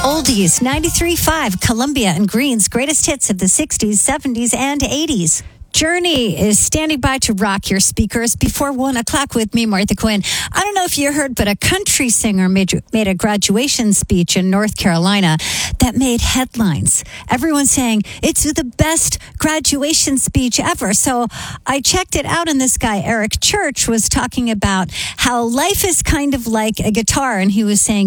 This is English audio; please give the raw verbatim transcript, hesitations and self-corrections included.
Oldies, ninety-three point five, Columbia and Green's greatest hits of the sixties, seventies, and eighties. Journey is standing by to rock your speakers before one o'clock with me, Martha Quinn. I don't know if you heard, but a country singer made, made a graduation speech in North Carolina that made headlines. Everyone's saying it's the best graduation speech ever. So I checked it out, and this guy, Eric Church, was talking about how life is kind of like a guitar, and he was saying,